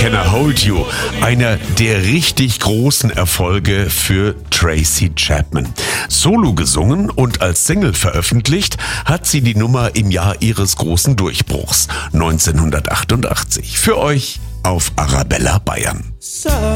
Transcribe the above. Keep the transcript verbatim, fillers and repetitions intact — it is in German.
Can I Hold You? Einer der richtig großen Erfolge für Tracy Chapman. Solo gesungen und als Single veröffentlicht hat sie die Nummer im Jahr ihres großen Durchbruchs neunzehnhundertachtundachtzig. Für euch auf Arabella Bayern.